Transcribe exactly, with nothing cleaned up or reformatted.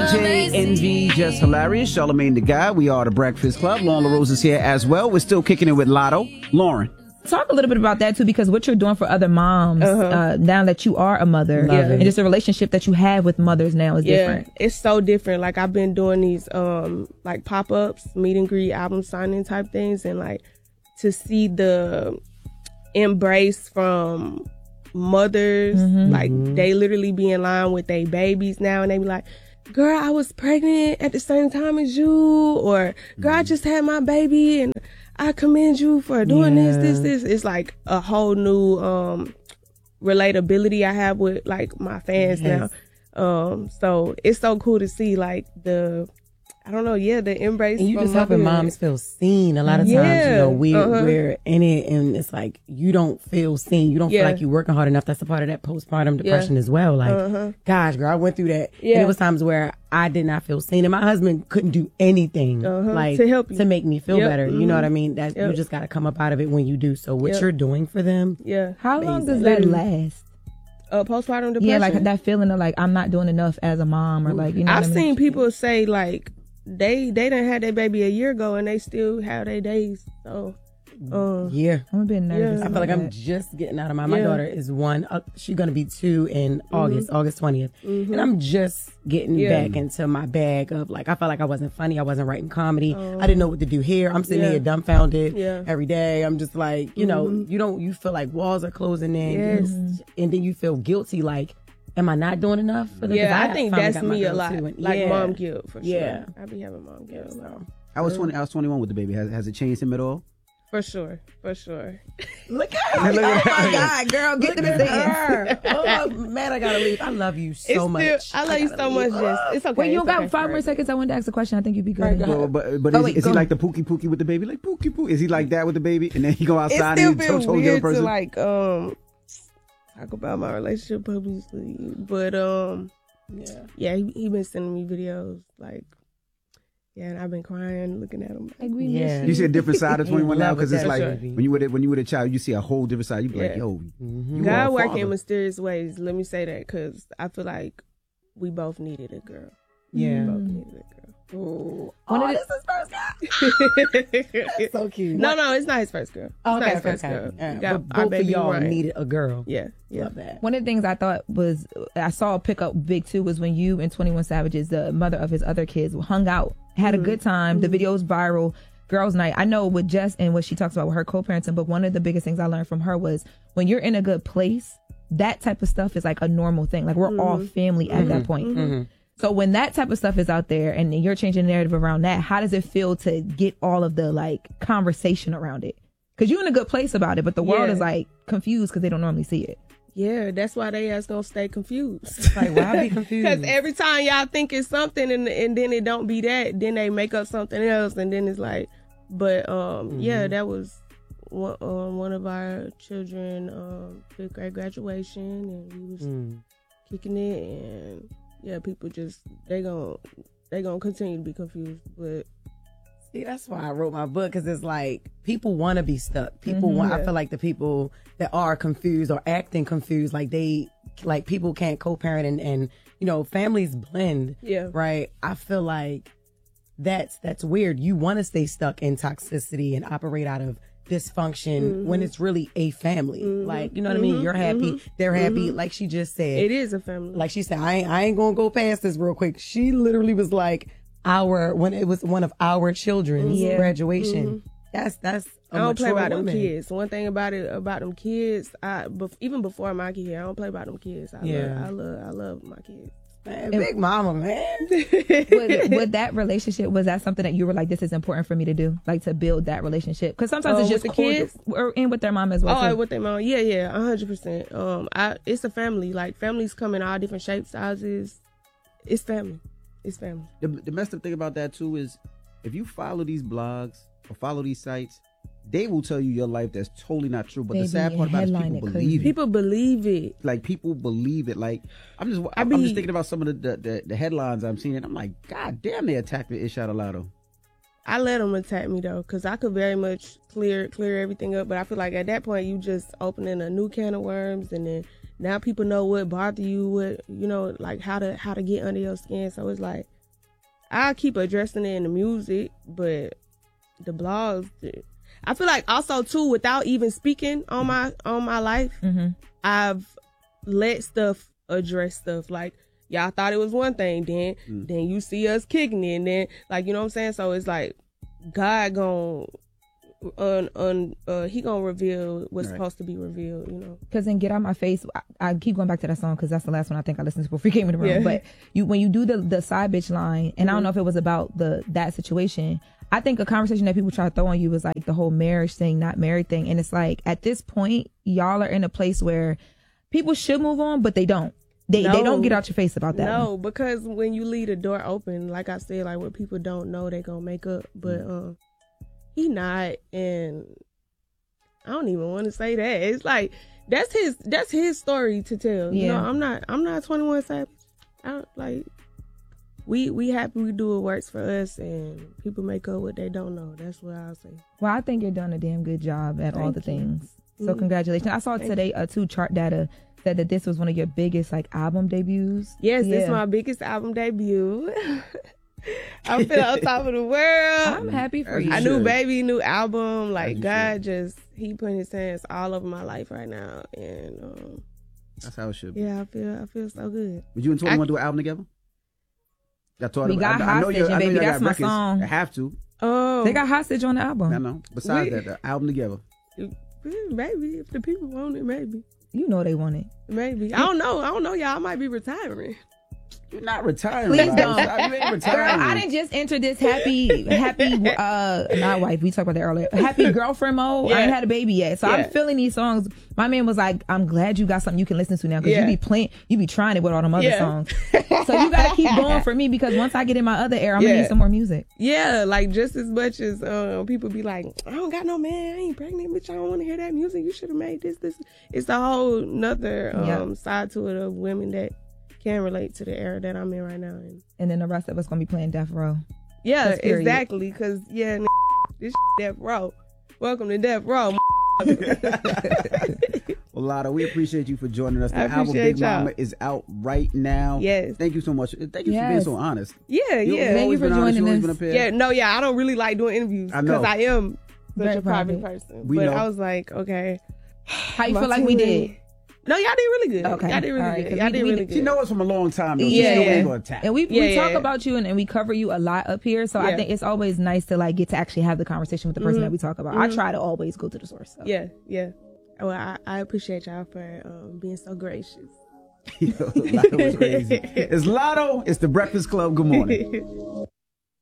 J N V, Just Hilarious, Charlamagne the Guy. We are the Breakfast Club. Lauren LaRose is here as well. We're still kicking it with Lotto. Lauren. Talk a little bit about that too, because what you're doing for other moms uh-huh. uh, now that you are a mother, yeah. and just the relationship that you have with mothers now is yeah, different. It's so different. Like I've been doing these um like pop-ups, meet and greet, album signing type things, and like to see the embrace from mothers, mm-hmm. like they literally be in line with their babies now, and they be like, girl, I was pregnant at the same time as you, or girl, I just had my baby and I commend you for doing yeah. this, this, this. It's like a whole new um, relatability I have with like my fans yes. now. Um, so it's so cool to see like the, I don't know, yeah, the embrace. And you just helping moms feel seen. A lot of times, yeah. you know, we, uh-huh. we're in it and it's like, you don't feel seen. You don't yeah. feel like you're working hard enough. That's a part of that postpartum depression yeah. as well. Like, uh-huh. gosh, girl, I went through that. Yeah. And it was times where I did not feel seen. And my husband couldn't do anything uh-huh. like to help you. to make me feel yep. better. Mm-hmm. You know what I mean? That yep. you just got to come up out of it when you do. So what yep. you're doing for them. Yeah. How long does that last? Uh, postpartum depression. Yeah, like that feeling of like, I'm not doing enough as a mom, or like, you know I've what I mean? seen people say like, They they done had their baby a year ago and they still have their days. So, um, yeah, I'm a bit nervous. Yeah. I feel like that. I'm just getting out of my. My yeah. daughter is one. Uh, she's gonna be two in mm-hmm. August, August twentieth, mm-hmm. and I'm just getting yeah. back into my bag of like. I felt like I wasn't funny. I wasn't writing comedy. Um, I didn't know what to do here. I'm sitting yeah. here dumbfounded yeah. every day. I'm just like, you know, mm-hmm. you don't. You feel like walls are closing in, yes. you, and then you feel guilty. Like, am I not doing enough for them? Yeah, I, I think finally that's got my me a girl lot. too, and- Like yeah. mom guilt for sure. Yeah. I be having mom guilt. So. I was twenty. I was twenty-one with the baby. Has, has it changed him at all? For sure, for sure. Look at her. Look Oh at my her. God, girl, get Look to at the her. dance. Oh man, I gotta leave. I love you so It's much. Still, I love you gotta so leave. much, Jess. It's okay. Wait, you it's got okay. five more seconds. I wanted to ask a question. I think you'd be good. Right, at go it. Well, but but Oh, is, wait, is he go like the pookie pookie with the baby? Like pookie pookie? Is he like that with the baby? And then he go It's outside still and he been totally weird other person? to like um talk about my relationship publicly, but um Yeah. yeah, he, he been sending me videos like. Yeah, and I've been crying looking at him. Like, we Yeah. miss You see a different side of twenty-one now, because it's Love like that, sure. when you were when you were a child, you see a whole different side. You be like, Yeah. yo, Mhm. you are God a working father. in mysterious ways. Let me say that because I feel like we both needed a girl. Yeah. We both needed a girl. Ooh. One Oh, of the- this is first guy. That's so cute. No, no, it's not his first girl. It's Oh, not okay, his okay, first okay. girl. Yeah. You got But our both of baby y'all Ryan. needed a girl. Yeah, yeah. Love that. One of the things I thought was, I saw a pick up big too, was when you and twenty-one Savages, the mother of his other kids, hung out, had Mm-hmm. a good time. The video's viral. Girls' night. I know with Jess and what she talks about with her co-parenting, but one of the biggest things I learned from her was when you're in a good place, that type of stuff is like a normal thing. Like we're all family at that point. Mm-hmm. So when that type of stuff is out there and you're changing the narrative around that, how does it feel to get all of the like conversation around it? Because you're in a good place about it, but the world Yeah. is like confused because they don't normally see it. Yeah, that's why they ass gonna stay confused. It's like, why be confused? Because every time y'all think it's something and and then it don't be that, then they make up something else, and then it's like, but um, Mm-hmm. yeah, that was one um, one of our children um fifth grade graduation, and we was Mm. kicking it, and yeah, people just they gonna they gonna continue to be confused, but See, that's why I wrote my book, because it's like people want to be stuck. People Mm-hmm. want. I feel like the people that are confused or acting confused, like they, like people can't co-parent and and you know families blend. Yeah. Right. I feel like that's that's weird. You want to stay stuck in toxicity and operate out of dysfunction Mm-hmm. when it's really a family. Like, you know what I mean? You're happy, they're happy. Like she just said, it is a family. like she said, I ain't, I ain't gonna go past this real quick. She literally was like, our when it was one of our children's Yeah. graduation. That's that's. a I don't play mature about them woman. kids. One thing about it about them kids, I bef- even before my kid, I don't play about them kids. I Yeah. love, I love, I love my kids. Man, big mama, man. with, with that relationship, was that something that you were like, this is important for me to do, like to build that relationship? Because sometimes Oh, it's with just the cool kids? to- or and with their mom as well. Oh, too. with their mom, yeah, yeah, a hundred percent. Um, I it's a family. Like families come in all different shapes, sizes. It's family. It's family. The, the messed up thing about that too is if you follow these blogs or follow these sites, they will tell you your life that's totally not true. But Baby, the sad part about it is headline people it believe crazy. it. People believe it. Like people believe it. Like I'm just I I'm be- just thinking about some of the the, the, the headlines I'm seeing, and I'm like, God damn, they attacked the ish out of Lotto. I let them attack me though, cause I could very much clear clear everything up. But I feel like at that point you just opening a new can of worms, and then now people know what bothers you, what you know, like how to how to get under your skin. So it's like I keep addressing it in the music, but the blogs, I feel like also too, without even speaking on my on my life, Mm-hmm. I've let stuff address stuff. Like y'all thought it was one thing, then Mm. then you see us kicking it, and then like you know what I'm saying. So it's like God gon' un, un, uh, he gonna reveal what's Right. supposed to be revealed. You know. Because in Get Out My Face, I, I keep going back to that song because that's the last one I think I listened to before we came in the room. Yeah. But you, when you do the the side bitch line, and I don't know if it was about the that situation. I think a conversation that people try to throw on you is like the whole marriage thing, not married thing, and it's like at this point, y'all are in a place where people should move on, but they don't. They they No. don't get out your face about that. No, one. because when you leave the door open, like I said, like what people don't know, they gonna make up. But um, he not, and I don't even want to say that. It's like that's his that's his story to tell. You Yeah. know, I'm not I'm not twenty-one Savage. I don't, like we we happy we do what works for us, and people make up what they don't know. That's what I'll say. Well, I think you're doing a damn good job at all Thank the you. things. So Mhm. congratulations. I saw Thank today uh, two chart data said that this was one of your biggest like album debuts. Yes, this Yeah. is my biggest album debut. I feel on top of the world. I'm happy for As you. you I knew should. baby, new album. Like you God just he putting his hands all over my life right now, and um, That's how it should be. yeah, I feel I feel so good. Would you and Tori I- want to do an album together? Y'all talked We about- got I, I know Hostage, you- and I know baby, y'all that's got my records. song. I have to. Oh, They got Hostage on the album. I know. Besides We- that, the album together. maybe if the people want it, maybe, You know they want it. maybe. I don't know. I don't know, y'all. I might be retiring. You're not retiring. Please Rob. don't. You ain't Girl, retiring. I didn't just enter this happy, happy, uh, not wife. We talked about that earlier. Happy girlfriend mode. I ain't Yeah. had a baby yet, so Yeah. I'm feeling these songs. My man was like, "I'm glad you got something you can listen to now because Yeah. you be playing, you be trying it with all them other Yeah. songs. So you gotta keep going for me because once I get in my other era, I'm gonna Yeah. need some more music. Yeah, like just as much as um, people be like, I don't got no man, I ain't pregnant, bitch. I don't want to hear that music. You should have made this. This. It's a whole nother um, Yeah. side to it of women that can relate to the era that I'm in right now. And And then the rest of us gonna be playing Death Row. yeah, That's period. exactly. Cause yeah, n- this Death Row. Welcome to Death Row. Well, Lotto, we appreciate you for joining us. The I album appreciate Big y'all. Mama is out right now. Yes. Thank you so much. Thank you for being Yes. so honest. Yeah, You- yeah. you've Thank always you for been honest. joining You've always us. been up here. Yeah, no, yeah, I don't really like doing interviews I know. because I am such Very a private, private. person. We but know. I was like, okay. How you my feel like we team- did? No, y'all did really good. Okay. Y'all did really All right, good. 'cause Y'all we- did we really did- good. She knows us from a long time, though. Yeah, She still yeah. ain't gonna attack. And we, Yeah, we talk yeah. about you and, and we cover you a lot up here. So I Yeah. think it's always nice to like get to actually have the conversation with the person Mhm. that we talk about. I Mhm. try to always go to the source. So. Yeah, yeah. Well, I, I appreciate y'all for um, being so gracious. Yo, Lotto was crazy. It's Lotto. It's the Breakfast Club. Good morning.